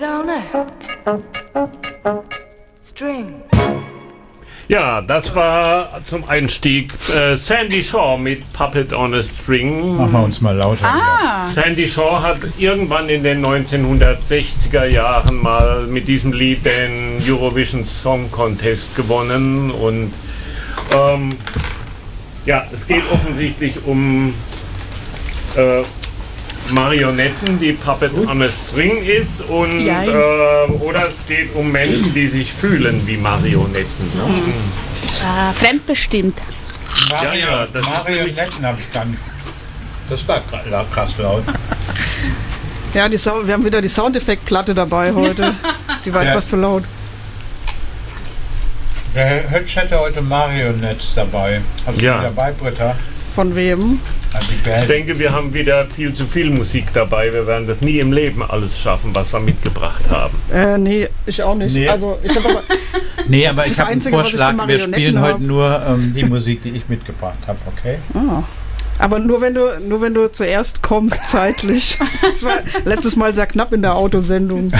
Down there. String. Ja, das war zum Einstieg Sandy Shaw mit Puppet on a String. Machen wir uns mal lauter. Sandy Shaw hat irgendwann in den 1960er Jahren mal mit diesem Lied den Eurovision Song Contest gewonnen. Und ja, es geht offensichtlich um Marionetten, die Puppet on a String ist, und oder es geht um Menschen, die sich fühlen wie Marionetten. Ne? Fremdbestimmt. Ja, das Marionetten habe ich dann. Das war krass laut. Ja, wir haben wieder die Soundeffektplatte dabei heute. Die war etwas zu laut. Der Hötsch hätte heute Marionettes dabei. Hast du die dabei, Britta? Von wem? Ich denke, wir haben wieder viel zu viel Musik dabei. Wir werden das nie im Leben alles schaffen, was wir mitgebracht haben. Nee, ich auch nicht. Nee. Also, ich habe aber nee, aber ich habe einen Einzige, was ich zu Vorschlag. Wir Marionetten spielen heute hab. nur die Musik, die ich mitgebracht habe, okay? Ah. Aber nur wenn du zuerst kommst, zeitlich. Das war letztes Mal sehr knapp in der Autosendung.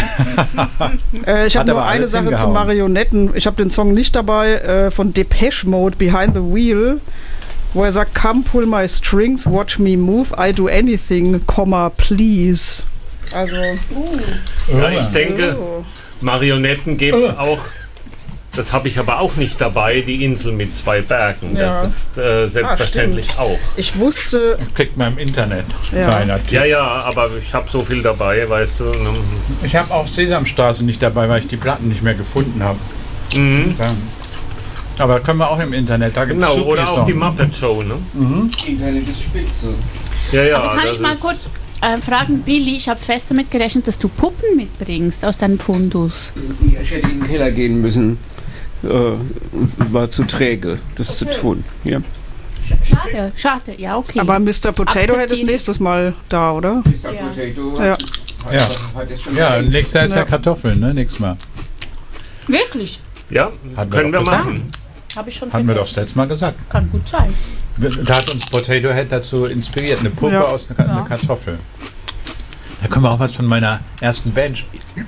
Ich habe nur eine Sache zu Marionetten. Ich habe den Song nicht dabei, von Depeche Mode, Behind the Wheel, wo er sagt, come pull my strings, watch me move, I do anything, please. Also. Ja, ich denke, Marionetten gibt es auch. Das habe ich aber auch nicht dabei, die Insel mit 2 Bergen. Ja. Das ist selbstverständlich auch. Ich wusste. Kriegt man im Internet. Ja, aber ich habe so viel dabei, weißt du. Ne? Ich habe auch Sesamstraße nicht dabei, weil ich die Platten nicht mehr gefunden habe. Mhm. Ja. Aber können wir auch im Internet. Da gibt's Genau, oder auch die Muppet Show. Ne? Mhm. Internet ist spitze. Ja, Also kann ich mal kurz fragen, Billy, ich habe fest damit gerechnet, dass du Puppen mitbringst aus deinem Fundus. Ja, ich hätte in den Keller gehen müssen. War zu träge, das zu tun. Ja. Schade, ja, okay. Aber Mr. Potato hätte es nächstes Mal da, oder? Mr. Potato hat jetzt schon ja, nächstes Jahr ist ja Kartoffeln, ne? Nächstes Mal. Wirklich? Ja, können wir machen. Habe ich schon Haben wir doch das letzte Mal gesagt. Kann gut sein. Da hat uns Potato Head dazu inspiriert. Eine Puppe aus einer Kartoffel. Da können wir auch was von meiner ersten Band spielen.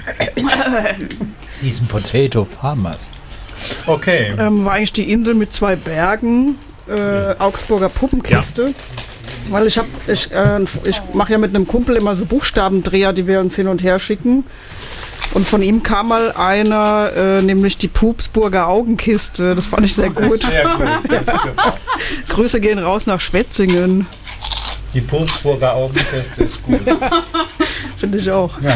Diesen Potato Farmers. Okay. War eigentlich die Insel mit 2 Bergen, Augsburger Puppenkiste. Ja. Weil ich mache ja mit einem Kumpel immer so Buchstabendreher, die wir uns hin und her schicken. Und von ihm kam mal einer, nämlich die Pupsburger Augenkiste. Das fand ich sehr gut. Sehr gut. Ja. Grüße gehen raus nach Schwetzingen. Die Pupsburger Augenkiste ist gut. Finde ich auch. Ja.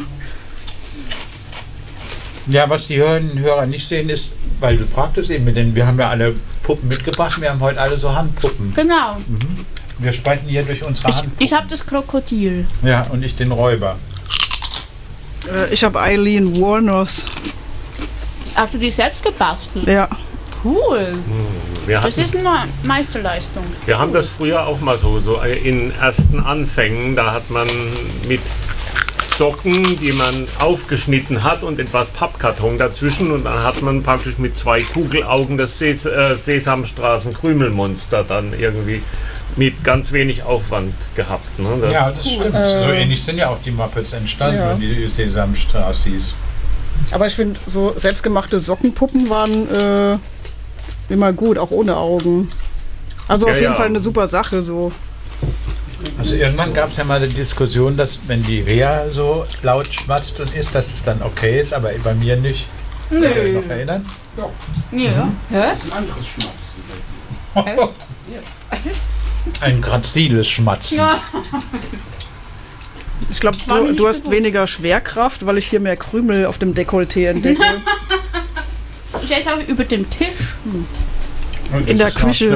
Ja, was die Hörer nicht sehen ist, weil du fragtest eben wir haben ja alle Puppen mitgebracht, wir haben heute alle so Handpuppen. Genau. Mhm. Wir sprechen hier durch unsere Handpuppen. Ich habe das Krokodil. Ja, und ich den Räuber. Ich habe Eileen Warners. Hast du die selbst gebastelt? Ja. Cool. Das ist eine Meisterleistung. Wir haben das früher auch mal so in ersten Anfängen, da hat man mit Socken, die man aufgeschnitten hat und etwas Pappkarton dazwischen, und dann hat man praktisch mit 2 Kugelaugen das Sesamstraßen-Krümelmonster dann irgendwie mit ganz wenig Aufwand gehabt. Ne? Ja, das stimmt. So ähnlich sind ja auch die Muppets entstanden, die Sesamstraßis. Aber ich finde, so selbstgemachte Sockenpuppen waren immer gut, auch ohne Augen. Also auf jeden Fall eine super Sache so. Also irgendwann gab es ja mal eine Diskussion, dass wenn die Rea so laut schmatzt und isst, dass es dann okay ist, aber bei mir nicht. Könnt ihr euch noch erinnern? Doch. Ja. Das ist ein anderes Schmatzen. Ein graziles Schmatzen. Ja. Ich glaube, du hast weniger Schwerkraft, weil ich hier mehr Krümel auf dem Dekolleté entdecke. Ich esse auch über dem Tisch. In der Küche.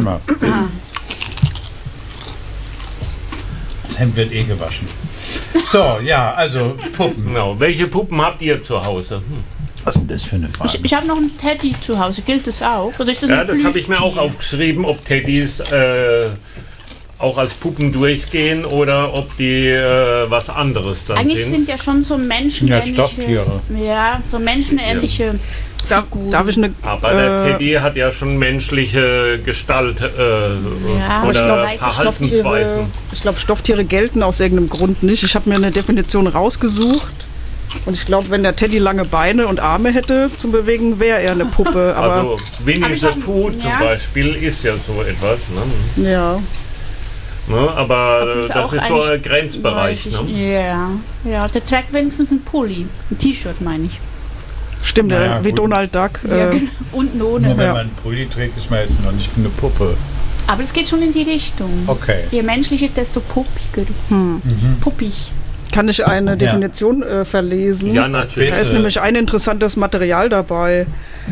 Das Hemd wird gewaschen. So, ja, also Puppen. Genau. Welche Puppen habt ihr zu Hause? Was ist denn das für eine Frage? Ich habe noch einen Teddy zu Hause. Gilt das auch? Oder ist das Ja, das habe ich mir auch aufgeschrieben, ob Teddys auch als Puppen durchgehen oder ob die was anderes dann Eigentlich sind. sind ja schon so menschenähnliche... Stofftiere. Ja, so menschenähnliche Figuren. Darf ich eine... Aber der Teddy hat ja schon menschliche Gestalt oder Verhaltensweisen. Ich glaube, Stofftiere gelten aus irgendeinem Grund nicht. Ich habe mir eine Definition rausgesucht. Und ich glaube, wenn der Teddy lange Beine und Arme hätte zum Bewegen, wäre er eine Puppe. Aber also Winnie the Pooh zum Beispiel ist ja so etwas. Ne? Ja. Ne, aber das ist so ein Grenzbereich. Ne? Ja, der trägt wenigstens ein Pulli. Ein T-Shirt meine ich. Stimmt, wie gut. Donald Duck. Ja, genau. Und ohne. Nur wenn man einen Pulli trägt, ist man jetzt noch nicht eine Puppe. Aber es geht schon in die Richtung. Okay. Je menschlicher, desto puppiger. Puppig. Kann ich eine Definition verlesen? Ja, natürlich. Da ist nämlich ein interessantes Material dabei.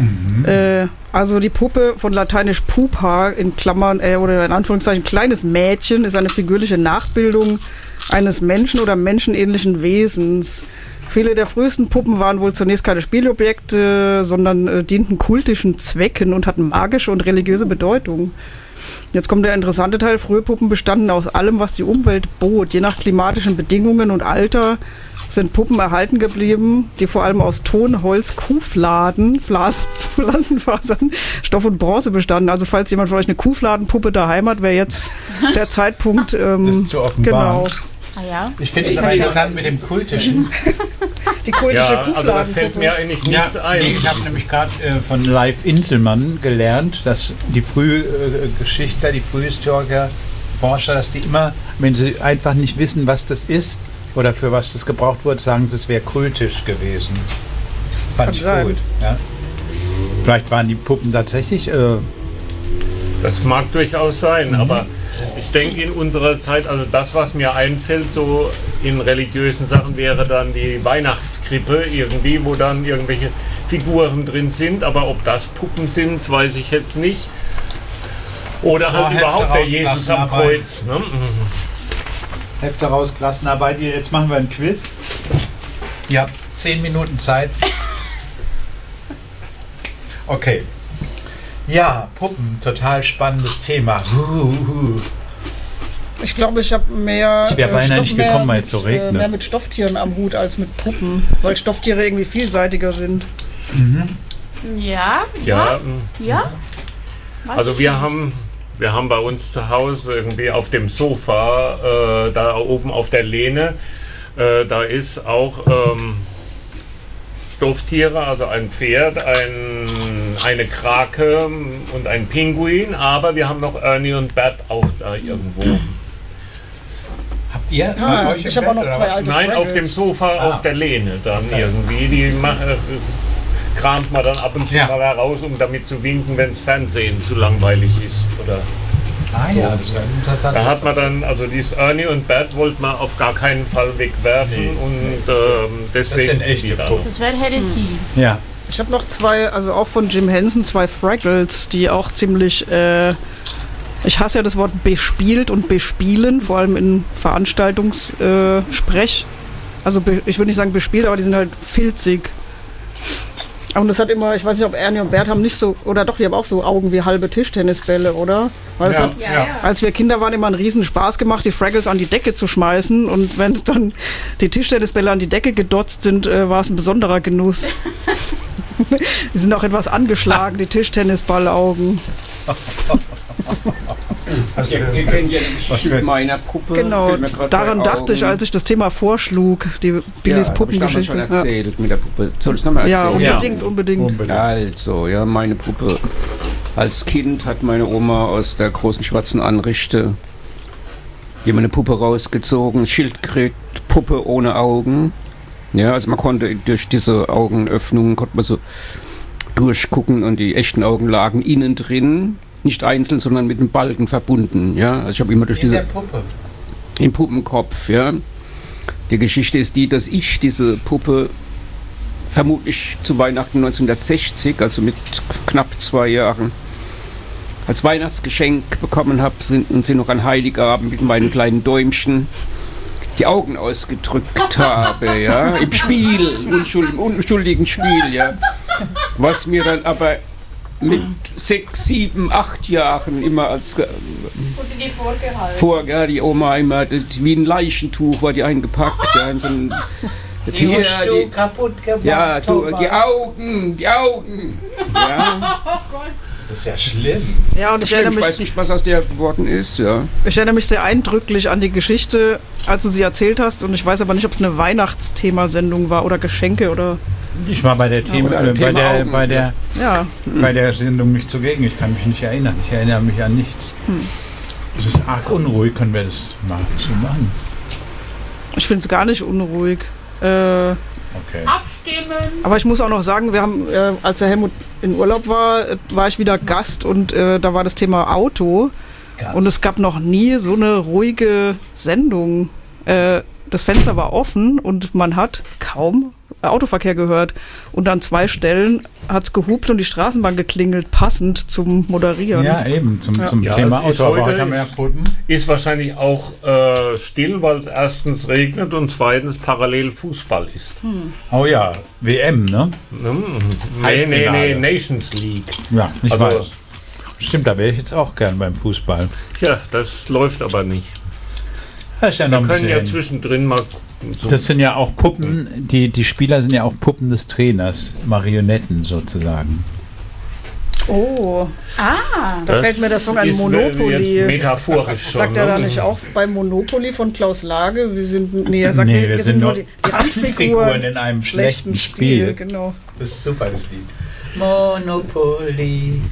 Also die Puppe von lateinisch pupa in Klammern oder in Anführungszeichen kleines Mädchen ist eine figürliche Nachbildung eines Menschen oder menschenähnlichen Wesens. Viele der frühesten Puppen waren wohl zunächst keine Spielobjekte, sondern dienten kultischen Zwecken und hatten magische und religiöse Bedeutung. Jetzt kommt der interessante Teil. Frühe Puppen bestanden aus allem, was die Umwelt bot. Je nach klimatischen Bedingungen und Alter sind Puppen erhalten geblieben, die vor allem aus Ton, Holz, Kuhfladen, Pflanzenfasern, Stoff und Bronze bestanden. Also falls jemand von euch eine Kuhfladenpuppe daheim hat, wäre jetzt der Zeitpunkt. Das zu offenbaren. Genau. Ah, ja. Ich finde es aber interessant mit dem Kultischen. Die kultische Kuhfladenpuppe. Also da fällt mir eigentlich nichts ein. Ich habe nämlich gerade von Leif Inselmann gelernt, dass die Frühgeschichtler, die Frühhistoriker, Forscher, dass die immer, wenn sie einfach nicht wissen, was das ist oder für was das gebraucht wurde, sagen sie, es wäre kultisch gewesen. Fand ich gut. Ja. Vielleicht waren die Puppen tatsächlich... Das mag durchaus sein, aber ich denke in unserer Zeit, also das, was mir einfällt, so in religiösen Sachen, wäre dann die Weihnachtskrippe irgendwie, wo dann irgendwelche Figuren drin sind, aber ob das Puppen sind, weiß ich jetzt nicht. Oder halt überhaupt der Jesus am Kreuz. Ne? Hefte raus, Klassenarbeit. Jetzt machen wir ein Quiz. Ihr habt 10 Minuten Zeit. Okay. Ja, Puppen, total spannendes Thema. Ich glaube, ich habe mehr. Ich wäre beinahe nicht gekommen, weil es so regnet. Mehr mit Stofftieren am Hut als mit Puppen, weil Stofftiere irgendwie vielseitiger sind. Ja. Also wir haben bei uns zu Hause irgendwie auf dem Sofa, da oben auf der Lehne, da ist auch Stofftiere, also ein Pferd, eine Krake und ein Pinguin, aber wir haben noch Ernie und Bert auch da irgendwo. Habt ihr? Ich habe auch noch 2 alte Nein, Fraggles. auf dem Sofa auf der Lehne dann irgendwie. Die kramt man dann ab und zu mal heraus, um damit zu winken, wenn das Fernsehen zu langweilig ist. Oder so. Ja, das ist interessant. Da hat man dann, also dieses Ernie und Bert wollte man auf gar keinen Fall wegwerfen und deswegen das sind echte Puppen. Das wäre Heresie. Ja. Ich habe noch 2, also auch von Jim Henson, 2 Fraggles, die auch ziemlich, ich hasse ja das Wort bespielt und bespielen, vor allem in Veranstaltungssprech. Also ich würde nicht sagen bespielt, aber die sind halt filzig. Und das hat immer, ich weiß nicht, ob Ernie und Bert haben nicht so, oder doch, die haben auch so Augen wie halbe Tischtennisbälle, oder? Weil es hat, als wir Kinder waren, immer einen riesen Spaß gemacht, die Fraggles an die Decke zu schmeißen. Und wenn es dann die Tischtennisbälle an die Decke gedotzt sind, war es ein besonderer Genuss. Die sind auch etwas angeschlagen, die Tischtennisballaugen. Also ihr kennt ja die Geschichte mit meiner Puppe. Genau, daran dachte ich, als ich das Thema vorschlug, die Billys Puppengeschichte. Ja, schon erzählt mit der Puppe. Soll ich es nochmal erzählen? Ja, unbedingt. Also, ja, meine Puppe. Als Kind hat meine Oma aus der großen schwarzen Anrichte jemand eine Puppe rausgezogen, Schildkröte-Puppe ohne Augen. Ja, also man konnte durch diese Augenöffnungen konnte man so durchgucken und die echten Augen lagen innen drin. Nicht einzeln, sondern mit dem Balken verbunden. Ja? Also ich habe immer durch diese... In der Puppe? Im Puppenkopf, ja. Die Geschichte ist die, dass ich diese Puppe vermutlich zu Weihnachten 1960, also mit knapp 2 Jahren, als Weihnachtsgeschenk bekommen habe und sie noch an Heiligabend mit meinen kleinen Däumchen die Augen ausgedrückt habe, ja, im Spiel, im unschuldigen Spiel, ja. Was mir dann aber mit 6, 7, 8 Jahren immer als die Oma immer wie ein Leichentuch war die eingepackt, ja, in so ein, die kaputt gemacht. Ja, die Augen, ja. Das ist ja schlimm. Ja, und ich weiß nicht, was aus der geworden ist. Ja. Ich erinnere mich sehr eindrücklich an die Geschichte, als du sie erzählt hast. Und ich weiß aber nicht, ob es eine Weihnachtsthemasendung war oder Geschenke oder... Ich war bei der bei der Sendung nicht zugegen. Ich kann mich nicht erinnern. Ich erinnere mich an nichts. Es ist arg unruhig. Können wir das mal so machen? Ich finde es gar nicht unruhig. Okay. Abstimmen. Aber ich muss auch noch sagen, wir haben, als der Helmut in Urlaub war ich wieder Gast und da war das Thema Auto. Gast. Und es gab noch nie so eine ruhige Sendung. Das Fenster war offen und man hat kaum Autoverkehr gehört. Und an 2 Stellen hat es gehupt und die Straßenbahn geklingelt, passend zum Moderieren. Ja, eben, zum Thema Auto. Aber heute haben wir ist wahrscheinlich auch still, weil es erstens regnet und zweitens parallel Fußball ist. Oh ja, WM, ne? Nee, Nations League. Ja, ich weiß. Stimmt, da wäre ich jetzt auch gern beim Fußball. Ja, das läuft aber nicht. Das ist ja noch wir können ja zwischendrin mal... So das sind ja auch Puppen, die Spieler sind ja auch Puppen des Trainers, Marionetten sozusagen. Oh. Da fällt mir der Song an Monopoly. Metaphorisch schon. Sagt er da nicht auch bei Monopoly von Klaus Lage? Wir sind nur die Randfiguren in einem schlechten Spiel. Genau. Das ist super, das Lied. Monopoly.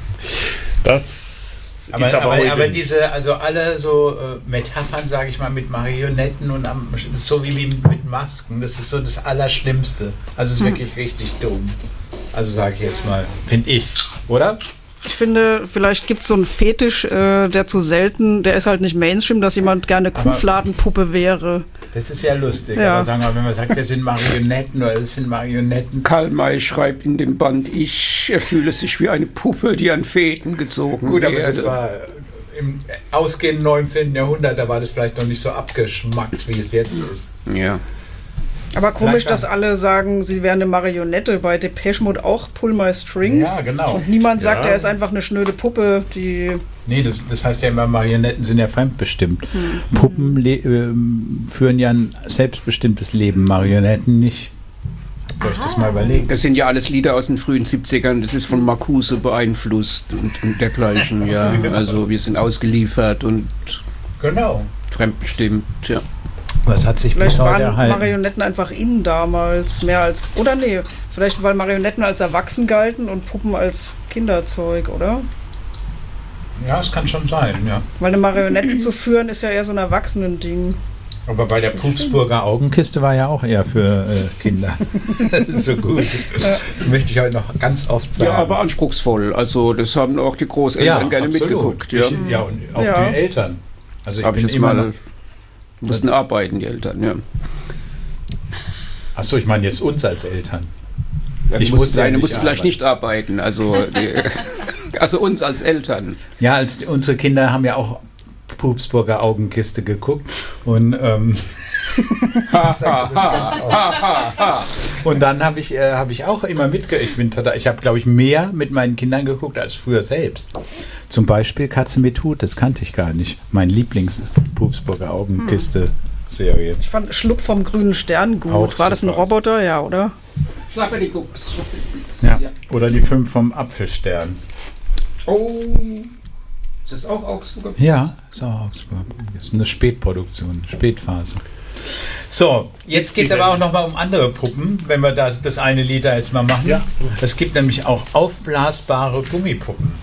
Aber diese, also alle so Metaphern, sage ich mal, mit Marionetten und das ist so wie mit Masken, das ist so das Allerschlimmste. Also es ist wirklich richtig dumm. Also sage ich jetzt mal, finde ich, oder? Ich finde, vielleicht gibt es so einen Fetisch, der zu selten, der ist halt nicht Mainstream, dass jemand gerne Kuhfladenpuppe wäre. Das ist ja lustig, aber sagen wir, wenn man sagt, wir sind Marionetten oder das sind Marionetten. Karl May schreibt in dem Band, er fühle sich wie eine Puppe, die an Fäden gezogen Gut, aber das war im ausgehenden 19. Jahrhundert, da war das vielleicht noch nicht so abgeschmackt, wie es jetzt ist. Ja. Aber komisch, dass alle sagen, sie wären eine Marionette. Bei Depeche Mode auch Pull My Strings. Ja, genau. Und niemand sagt, er ist einfach eine schnöde Puppe, die... Nee, das heißt ja immer, Marionetten sind ja fremdbestimmt. Puppen führen ja ein selbstbestimmtes Leben, Marionetten nicht. Soll ich das mal überlegen? Das sind ja alles Lieder aus den frühen 70ern, das ist von Marcuse beeinflusst und dergleichen, ja. Also wir sind ausgeliefert und fremdbestimmt, ja. Was hat sich vielleicht waren Marionetten einfach innen damals mehr als... Oder nee, vielleicht weil Marionetten als erwachsen galten und Puppen als Kinderzeug, oder? Ja, es kann schon sein, ja. Weil eine Marionette zu führen ist ja eher so ein Erwachsenen-Ding. Aber bei der Pupsburger Augenkiste war ja auch eher für Kinder. So gut. Das möchte ich heute noch ganz oft sagen. Ja, aber anspruchsvoll. Also das haben auch die Großeltern gerne mitgeguckt. Ja, und auch die Eltern. Also ich bin immer... Mussten arbeiten, die Eltern, ja. Achso, ich meine jetzt uns als Eltern. Ja, musste vielleicht nicht arbeiten, also uns als Eltern. Ja, unsere Kinder haben ja auch Pupsburger Augenkiste geguckt und und dann habe ich auch immer ich habe, glaube ich, mehr mit meinen Kindern geguckt als früher selbst. Zum Beispiel Katze mit Hut, das kannte ich gar nicht. Mein Lieblings-Pupsburger Augenkiste-Serie. Ich fand Schlupf vom grünen Stern gut. Auch war das ein Roboter? Ja, oder? Schlapper die Gups. Ja. Oder die 5 vom Apfelstern. Oh, ist das auch Augsburger? Ja, ist auch Augsburger. Das ist eine Spätproduktion, Spätphase. So, jetzt geht es aber auch nochmal um andere Puppen, wenn wir da das eine Lied da jetzt mal machen. Ja. Es gibt nämlich auch aufblasbare Gummipuppen.